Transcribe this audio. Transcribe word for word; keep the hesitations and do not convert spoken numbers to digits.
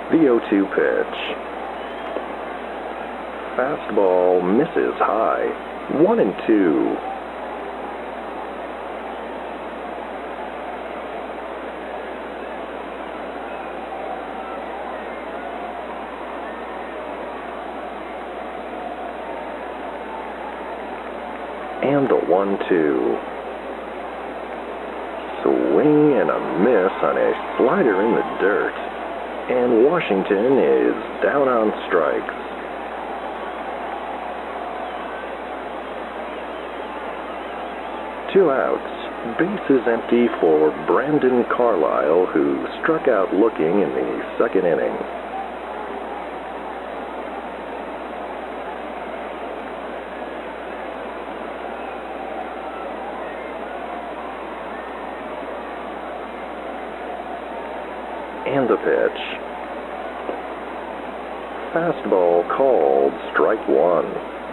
The oh two pitch. Fastball misses high. One and two. And the one two. Swing and a miss on a slider in the dirt. And Washington is down on strikes. Two outs. Bases empty for Brandon Carlisle, who struck out looking in the second inning. And the pitch. Fastball called, strike one.